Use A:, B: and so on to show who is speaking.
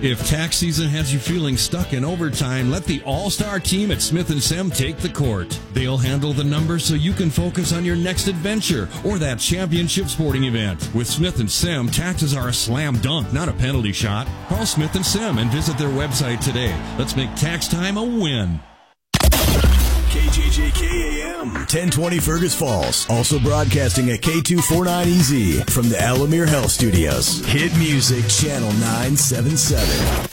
A: If tax season has you feeling stuck in overtime, let the all-star team at Smith & Sem take the court. They'll handle the numbers so you can focus on your next adventure or that championship sporting event. With Smith & Sem, taxes are a slam dunk, not a penalty shot. Call Smith & Sem and visit their website today. Let's make tax time a win.
B: KJJK AM 1020 Fergus Falls. Also broadcasting at K249EZ from the Alamir Health Studios. Hit Music Channel 977.